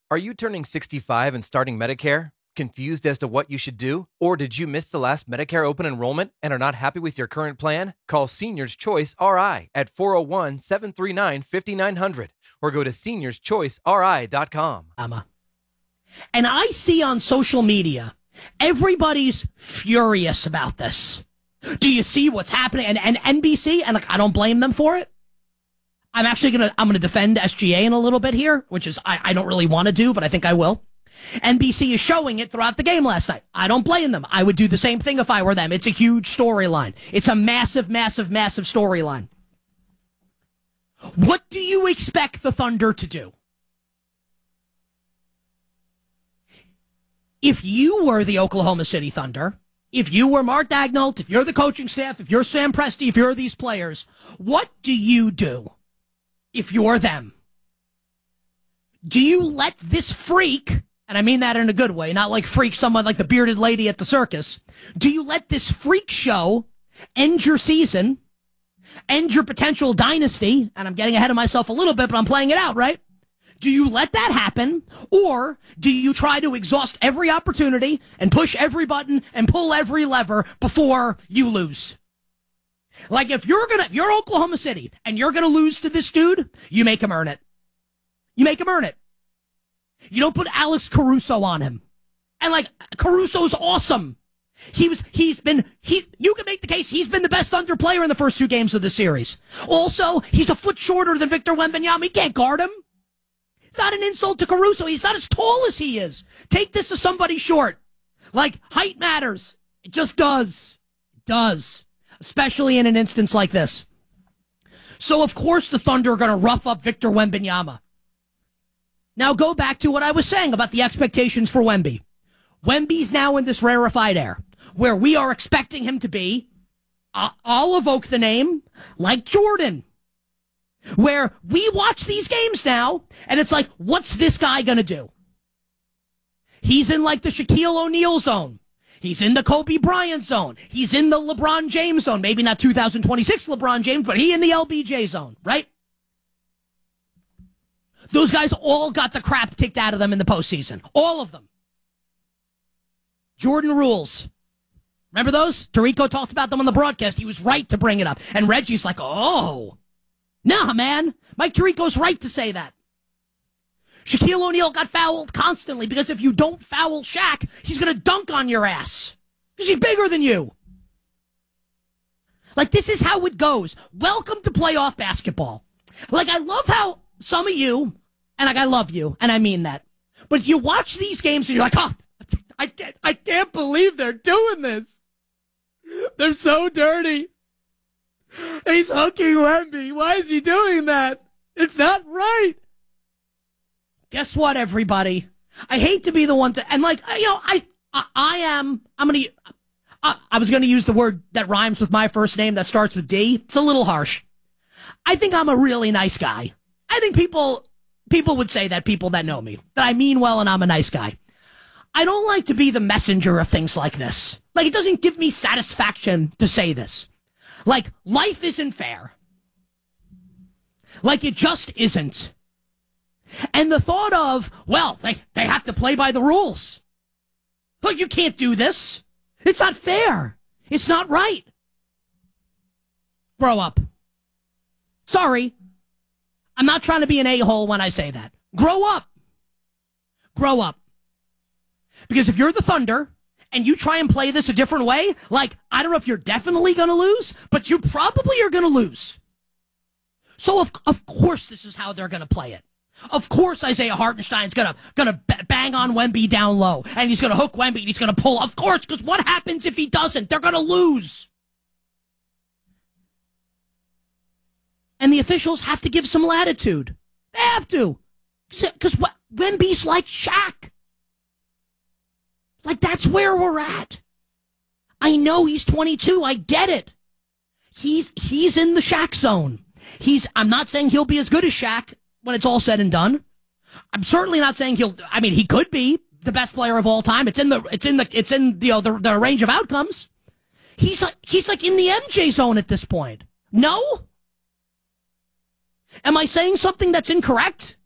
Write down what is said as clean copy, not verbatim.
Are you turning 65 and starting Medicare? Confused as to what you should do? Or did you miss the last Medicare open enrollment and are not happy with your current plan? Call Seniors Choice RI at 401-739-5900 or go to seniorschoiceri.com. And I see on social media, everybody's furious about this. Do you see what's happening? And NBC, and I don't blame them for it. I'm going to defend SGA in a little bit here, which is I don't really want to do, but I think I will. NBC is showing it throughout the game last night. I don't blame them. I would do the same thing if I were them. It's a huge storyline. It's a massive, massive, massive storyline. What do you expect the Thunder to do? If you were the Oklahoma City Thunder, if you were Mark Daigneault, if you're the coaching staff, if you're Sam Presti, if you're these players, what do you do if you're them? Do you let this freak, and I mean that in a good way, not like freak someone like the bearded lady at the circus, do you let this freak show end your season, end your potential dynasty, and I'm getting ahead of myself a little bit, but I'm playing it out, right? Do you let that happen, or do you try to exhaust every opportunity and push every button and pull every lever before you lose? Like if you're Oklahoma City and you're gonna lose to this dude, you make him earn it. You make him earn it. You don't put Alex Caruso on him. And like Caruso's awesome. You can make the case he's been the best Thunder player in the first two games of the series. Also, he's a foot shorter than Victor Wembanyama. He can't guard him. It's not an insult to Caruso. He's not as tall as he is. Take this as somebody short. Like, height matters. It just does. It does. Especially in an instance like this. So, of course, the Thunder are going to rough up Victor Wembanyama. Now, go back to what I was saying about the expectations for Wemby. Wemby's now in this rarefied air, where we are expecting him to be, I'll evoke the name, like Jordan. Where we watch these games now, and it's like, what's this guy going to do? He's in like the Shaquille O'Neal zone. He's in the Kobe Bryant zone. He's in the LeBron James zone. Maybe not 2026 LeBron James, but he in the LBJ zone, right? Those guys all got the crap kicked out of them in the postseason. All of them. Jordan rules. Remember those? Tirico talked about them on the broadcast. He was right to bring it up. And Reggie's like, oh. Nah, man. Mike Tirico's right to say that. Shaquille O'Neal got fouled constantly because if you don't foul Shaq, he's going to dunk on your ass. Because he's bigger than you. Like, this is how it goes. Welcome to playoff basketball. Like, I love how some of you, and like, I love you, and I mean that, but you watch these games and you're like, oh, I can't believe they're doing this. They're so dirty. He's hooking Wemby. Why is he doing that? It's not right. Guess what, everybody? I hate to be the one to, and like, you know, I was going to use the word that rhymes with my first name that starts with D. It's a little harsh. I think I'm a really nice guy. I think people would say that, people that know me, that I mean well and I'm a nice guy. I don't like to be the messenger of things like this. Like, it doesn't give me satisfaction to say this. Like, life isn't fair. Like, it just isn't. And the thought of, well, they have to play by the rules. But you can't do this. It's not fair. It's not right. Grow up. Sorry. I'm not trying to be an a-hole when I say that. Grow up. Grow up. Because if you're the Thunder and you try and play this a different way, like, I don't know if you're definitely going to lose, but you probably are going to lose. So, of course, this is how they're going to play it. Of course, Isaiah Hartenstein's gonna bang on Wemby down low, and he's gonna hook Wemby, and he's gonna pull. Of course, because what happens if he doesn't? They're gonna lose. And the officials have to give some latitude. They have to. Because Wemby's like Shaq. Like, that's where we're at. I know he's 22. I get it. He's in the Shaq zone. I'm not saying he'll be as good as Shaq when it's all said and done. I'm certainly not saying he could be the best player of all time. It's in the range of outcomes. He's like in the MJ zone at this point. No? Am I saying something that's incorrect?